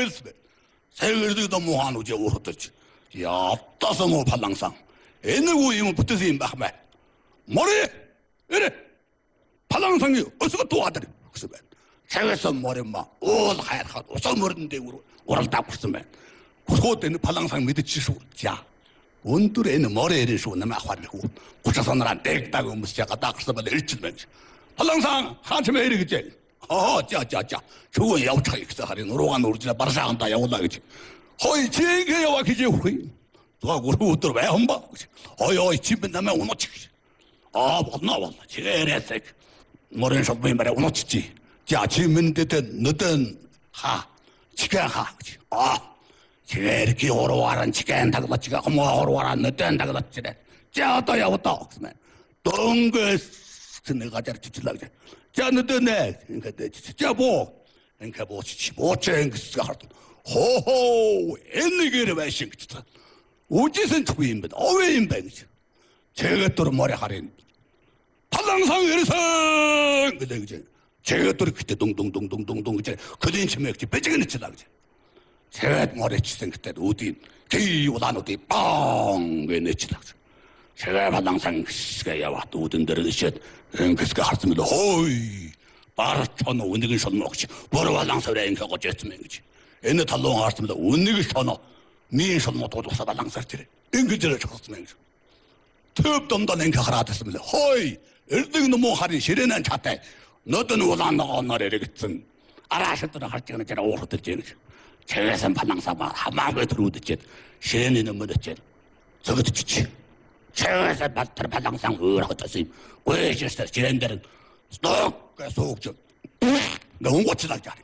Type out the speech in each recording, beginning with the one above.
웰스 세계도 뭐하는 저 오르듯이 야 따서 뭐 발랑상 애누구 이모 붙어서 임 박매 머리 이래 발랑상이 어디서 도와드려 그래서 세계에서 머리 막올 하얗고 어서 머리인데 오를 딱 붙으면 그것때는 발랑상 밑에 지수 자 온도에는 머리를 쏘는 막 화내고 고쳐서는 땡따고 무시자가 딱 그래서 일치면서 발랑상 한참에 이르겠지 짜짜짜 저거 야우차 있어 하리 노로가 노르지나 바라상다 야올라겠지 허이 제게 야와 기지 우리 누가 우리 또 왜 한바 어이 집에 나면 오노치 아 왔나 제레세 머리는 속보이 말에 오노치지 자 집은 때때 너든 하 지가 하 아 제가 이렇게 오로와란 지가 다가 지가 뭐 오로와란 너든 다가 지래 자또 야왔다 그러면 동거 내가 잘 지질라게 자 너든 내 그러니까 진짜 그러니까 치보chen 그가 호호 엔니게를 왜 신기다 오지선 투입니다 어웨인뱅 제가 또 머리 하린 발랑상 외래상 근데 그제 제가 또 그때 동동동동동동 그제 그린 치맥지 빼지게 넣지라 그제 제가 머리 치생 그때 어디 개요단 어디 빵왜 넣지라 그제 제가 발랑상 그가 와도 오든 데를 셋 그가 할습니다 호이 바르천 운득이 손 먹지 뭐로 발랑서래 하고 쨌으면 그지 애는 달롱 할습니다 운득이 손어 미인손 못 도둑사 발랑서지래 인기들을 쳤으면 톱dom도 냉겨 하라 됐습니다 호이 일등 너무 하린 시련한 차때 너든 우란 나가 나래겠든 알아셨더라 할 때는 제가 오르듯지 제가선 발랑사마 한마음에 들어오듯지 시련이는 뭐듯지 저것도 좋지 제가선 발랑상 어떻듯이 왜 저서 시련들은 쏙 속좀 너무 고치다 자리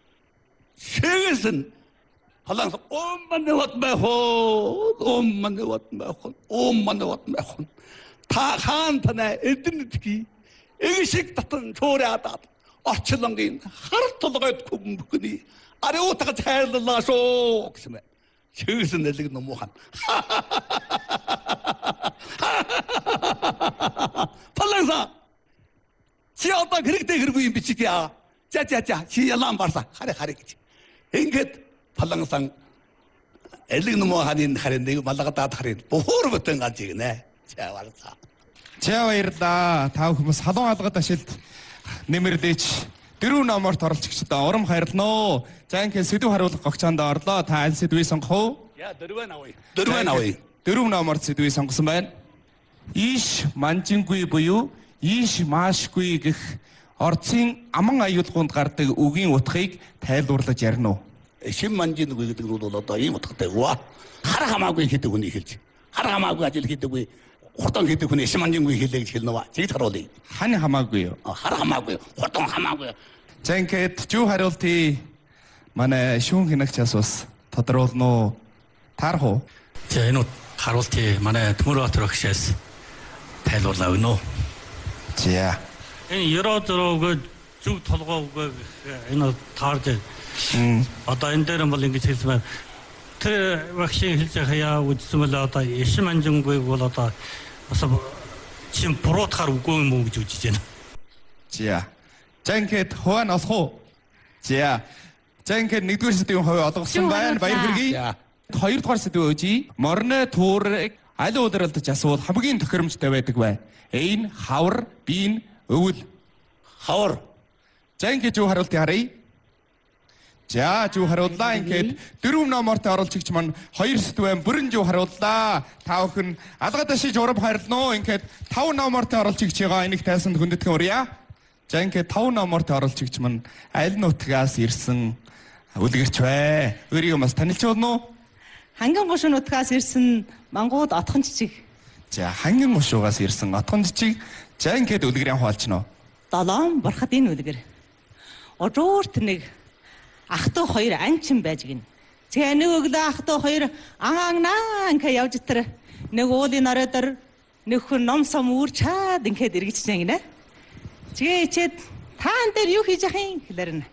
세계선 발랑사 엄만 내왔 매혼 엄만 내왔 매혼 엄만 내왔 매혼 다 한탄에 일등 특히 이기식 같은 조례하다 어쩌던 게 하루토다가 kumbu니 아래 오다가 잘 들라서 그러면 저기서 내리기 너무 한 발랑사 지었다 그렇게 그러고 미치기야 짜짜짜 지야람 발사 하래하래지 인게 발랑상 엘리 너무 하는 하는데 이거 말다가 다른 보호로부터 가지네 자 알았어 제가 이랬다 다 그뭐 사동하다가 실т нэмэрдэж дөрөв номорт оролцогчдоо урам хайрлана. За ингээд сэдв хариулах гогцоонд орлоо. Та аль сэдвийг сонгох вэ? Я дөрвөн авъя. Дөрөв номорт сэдвийг сонгосон байна. Иш манжингүй буюу иш маашгүй гэх орцын аман аюулгуунд гардаг үгийн утгыг тайлбарлаж ярина уу? Шим манжингүй гэдэг нь бол одоо ийм утгатай гоо. Хар хамаагүй гэдэг үнийг хэлж. Хар хамаагүй ажил хийдэг үе хурдан хийдэг хүний шим манжингүй хэлээ гэж хэлнэ ба. Чиг харуулъя. Хань хамаагүй юу? Хар хамаагүй, хурдан хамаагүй. За ингээд жуу хариултыг манай шүүн хинагчаас бас тодруулна уу? Таарах уу? За энэ хариултыг манай Төмөрбаатар багшаас тайлбарлаа өгнө үү? За. Энэ ерөөдрөөгөө зүг толгоогөө энэ таарж одоо энэ дээр бол ингэж хэлсэн байна. Тэр багшийн хэлж хаяа үзсэн бол одоо ишим анжингүй бол одоо бас чин буруутахаар үгүй юм уу гэж үзэж байна. За. За ингээд хуваа нь олох уу? За. За ингээд нэгдүгээр сэдвийн хувь олгосон байна. Баяр хүргэе. Хоёрдугаар сэдв өгье. Морны туурыг аль удиралдаж асуул хамгийн тохиромжтой байдаг бай. A нь хавар, B нь өвөл. Хавар. За ингээд юу хариултыг харъя. За юу хариуллаа ингээд дөрөв номорт оролцогч маань хоёр сэдвэн бүрэн юу хариуллаа. Та бүхэн алга дашиж урам хайрлана. Ингээд 5 номорт оролцогч байгаа энийг тайлсанд хүндэтгэн урья. За ингээд 5 номорт оролцогч маань аль нутгаас ирсэн үлгэрч вэ? Өөрийгөө бас танилж болно уу? Ханган гушуун нутгаас ирсэн Мангууд отхон жижиг. За ханган гушуугаас ирсэн отхон жижиг. За ингээд үлгэрийн хуваалчна. Долоон бурхад энэ үлгэр. Ожуурт нэг ах トゥ хоёр анчин байж гин. Тэгээ нэг өглөө ах トゥ хоёр ангаанаа ингээ явж тэр нэг уулын оройдор нэг хүн ном сом үүрчаад ингээд эргэж чинь гинэ. Тэгээ ичээд таан дээр юу хийж яхин хэлэрнэ.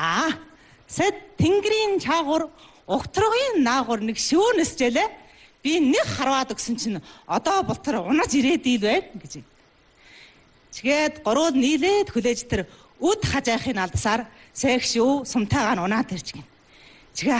Сэт тэнгэрийн чаагур угтрогийн наагур нэг шөөнөсжэлээ. Би нэг харваад өгсөн чинь одоо болтор унаж ирээд ийл байна гэж. Тэгээд горууд нийлээд хүлээж тэр үд хажаахын алдсаар сэгш юу сумтайгаа унаад ирж гин.